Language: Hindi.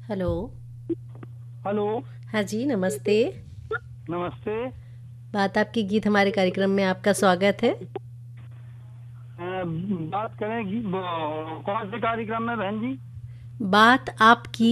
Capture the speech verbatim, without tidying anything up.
हेलो। हेलो। हाँ जी, नमस्ते। नमस्ते। बात आपकी गीत हमारे कार्यक्रम में आपका स्वागत है। अ, बात करें कि वो कौन से कार्यक्रम में बहन जी? बात आपकी